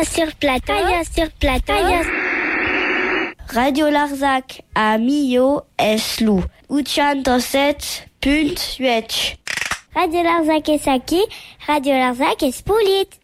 sur plateau. Radio Larzac a Millau Eslou. 87.8. Radio Larzac est Saki, Radio Larzac est Spoulit.